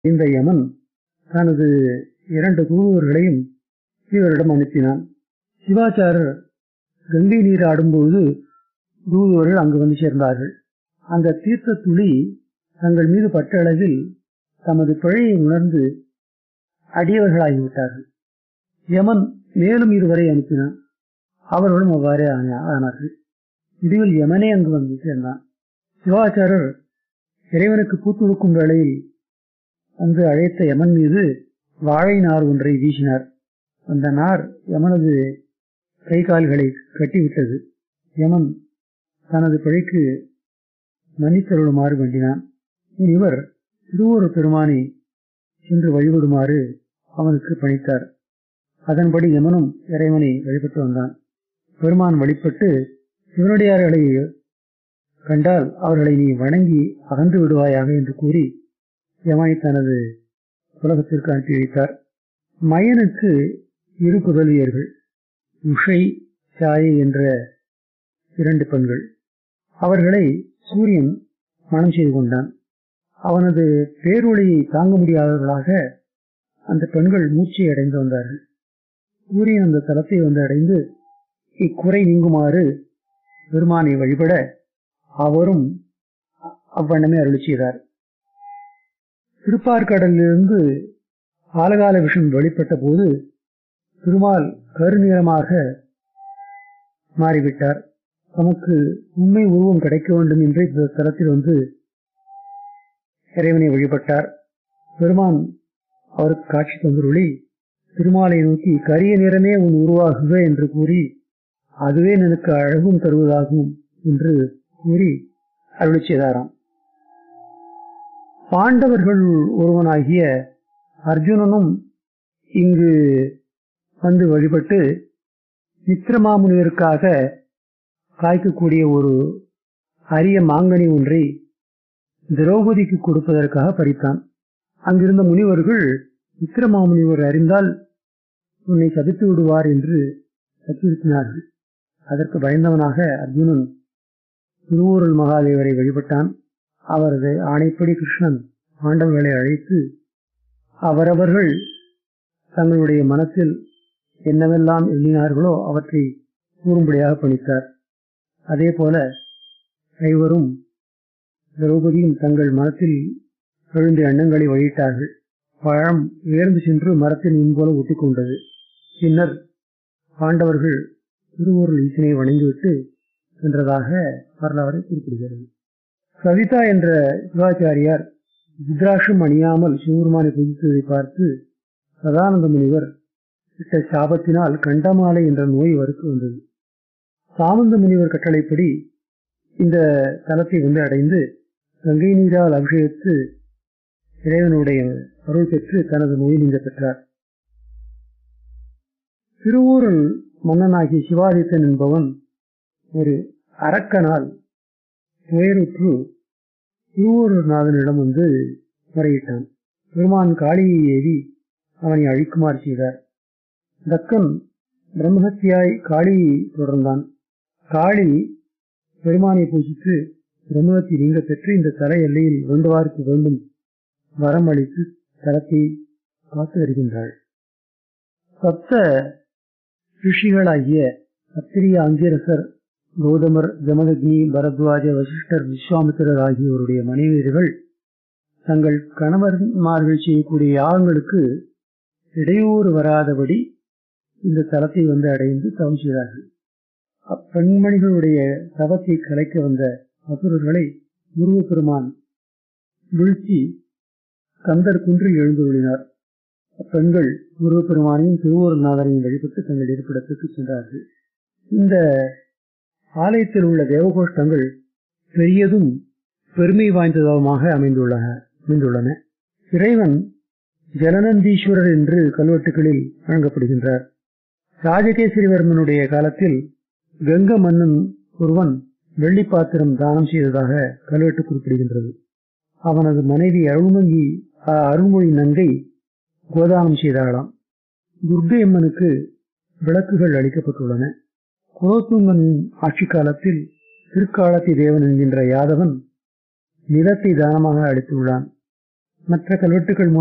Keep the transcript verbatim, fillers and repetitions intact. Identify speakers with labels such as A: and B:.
A: இந்த யமன் தனது இரண்டு தூதுவர்களையும் இவரிடம் அனுப்பினான். சிவாச்சாரர் கங்கை நீர் ஆடும்போது தூதுவர்கள் அங்கு வந்து சேர்ந்தார்கள். அந்த தீர்த்த துளி தங்கள் மீது பட்ட அளவில் தமது பிழையை உணர்ந்து அடியவர்களாகிவிட்டார்கள். யமன் மேலும் இருவரை அனுப்பினான். அவர்களும் அவ்வாறே ஆனார்கள். முடிவில் யமனே அங்கு வந்து சேர்ந்தான். சிவாச்சாரர் இறைவனுக்கு பூத்துடுக்கும் வேளையில் வந்து அழைத்த யமன் மீது வாழை நார் ஒன்றை வீசினார். அந்த நார் யமனது கை கால்களை கட்டிவிட்டது. யமன் தனது பிழைக்கு மன்னித்தருளுமாறு வேண்டினான். இவர் திருவூர் பெருமானை சென்று வழிபடுமாறு அவனுக்கு பணித்தார். அதன்படி யமனும் இறைவனை வழிபட்டு வந்தான். பெருமான் வழிபட்டு சிவனடியார்களை கண்டால் அவர்களை நீ வணங்கி அகன்று விடுவாயாக என்று கூறி யமனை தனது உலகத்திற்கு அனுப்பி வைத்தார். மயனுக்கு இரு புதல்வியர்கள், உஷை, சாயை என்ற இரண்டு பெண்கள். அவர்களை சூரியன் மனம் செய்து கொண்டான். அவனது பேரொளியை தாங்க முடியாதவர்களாக அந்த பெண்கள் மூச்சை அடைந்து வந்தார்கள். சூரியன் அந்த தலத்தை வந்து அடைந்து இக்குறை நீங்குமாறு பெருமானை வழிபட அவரும் அவ்வண்ணமே அருளி செய்தார். திருப்பார்கடலிலிருந்து ஆலகால விஷம் வெளிப்பட்ட போது திருமால் கருநிறமாக மாறிவிட்டார். தமக்கு உண்மை உருவம் கிடைக்க வேண்டும் என்று இந்த தலத்தில் வந்து இறைவனை வழிபட்டார். பெருமான் அவருக்கு காட்சி தந்துருளி திருமாலை நோக்கி கரிய நிறமே உன் உருவாகுக என்று கூறி அதுவே எனக்கு அழகும் தருவதாகும் என்று கூறி அருளி செய்தாராம். பாண்டவர்கள் ஒருவனாகிய அர்ஜுனனும் இங்கு வந்து வழிபட்டு மித்திரமாமுனிவருக்காக காய்க்கக்கூடிய ஒரு அரிய மாங்கனி ஒன்றை திரௌபதிக்கு கொடுப்பதற்காக பறித்தான். அங்கிருந்த முனிவர்கள் மித்திரமாமுனிவர் அறிந்தால் உன்னை சபித்து விடுவார் என்று அச்சுறுத்தினார்கள். அதற்கு பயந்தவனாக அர்ஜுனன் திருவூரல் மகாதேவரை வழிபட்டான். அவரது ஆணைப்படி கிருஷ்ணன் பாண்டவர்களை அழைத்து அவரவர்கள் தங்களுடைய மனத்தில் என்னவெல்லாம் எண்ணினார்களோ அவற்றை கூறும்படியாக பணித்தார். அதே போல ஐவரும் திரௌபதியும் தங்கள் மனத்தில் எழுந்த எண்ணங்களை வெளியிட்டார்கள். பழம் உயர்ந்து சென்று மரத்தின் முன்போல ஒட்டி கொண்டது. பின்னர் பாண்டவர்கள் திருவூரில் ஈசனை வணங்கிவிட்டு சென்றதாக வரலாறு குறிப்பிடுகிறது. சவிதா என்ற சிவாச்சாரியார் ருத்ராட்சம் அணியாமல் சிவபெருமானை பூஜித்ததை பார்த்து சதானந்த முனிவர் இட்ட சாபத்தினால் கண்டமாலை என்ற நோய் அவருக்கு வந்தது. சாமந்த முனிவர் கட்டளைப்படி இந்த தலத்தை வந்து அடைந்து கங்கை நீரால் அபிஷேகித்து இறைவனுடைய அருள் பெற்று தனது நோய் நீங்க பெற்றார். திருவூரில் மன்னனாகிய சிவாதித்தன் என்பவன் ஒரு அரக்கனால் துயருற்று திருவூரநாதனிடம் வந்து முறையிட்டான். பெருமான் காளியை ஏவி அவனை அழிக்குமாறு செய்தார். தக்கன் பிரம்மஹத்தியாய் காளியை தொடர்ந்தான். காளி பெருமானை பூஜித்து பிரம்மஹத்தி நீங்க பெற்று இந்த தல எல்லையில் வேண்டுவாருக்கு வேண்டும் வரம் அளித்து தலத்தை காத்து வருகின்றாள். சப்த ரிஷிகளாகிய அத்திரிய அங்கிரசர், கௌதமர், ஜமதக்னி, பரத்வாஜ, வசிஷ்டர், விஸ்வாமித்திரர் ஆகியோருடைய மனைவியர்கள் தங்கள் கணவன்மார்கள் செய்யக்கூடிய யாகங்களுக்கு இடையூறு வராதபடி இந்த தலத்தை வந்து அடைந்து தவம் செய்தார்கள். அப்பெண்மணிகளுடைய தவத்தை கலைக்க வந்த அசுரர்களை முருகப்பெருமான் வீழ்ச்சி கந்தர் குன்றில் எழுந்துள்ளினார். அப்பெண்கள் முருகப்பெருமானையும் திருவூரநாதரையும் வழிபட்டு தங்கள் இருப்பிடத்துக்கு சென்றார்கள். இந்த ஆலயத்தில் உள்ள தேவகோஷ்டங்கள் பெரியதும் பெருமை வாய்ந்ததுமாக அமைந்துள்ளன அமைந்துள்ளன இறைவன் ஜலநந்தீஸ்வரர் என்று கல்வெட்டுகளில் வழங்கப்படுகின்றார். ராஜகேசரிவர்மனுடைய காலத்தில் கங்க மன்னன் ஒருவன் வெள்ளி பாத்திரம் தானம் செய்ததாக கல்வெட்டு குறிப்பிடுகின்றது. அவனது மனைவி அருள்மங்கி அருள்மொழி நங்கை கோதானம் செய்தாளாம். துர்க்கையம்மனுக்கு விளக்குகள் அளிக்கப்பட்டுள்ளன. குலோத்துங்கனின் ஆட்சி காலத்தில் திருக்காலத்தி தேவன் என்கின்ற யாதவன் நிலத்தை தானமாக அளித்துள்ளான். மற்ற கல்வெட்டுகள்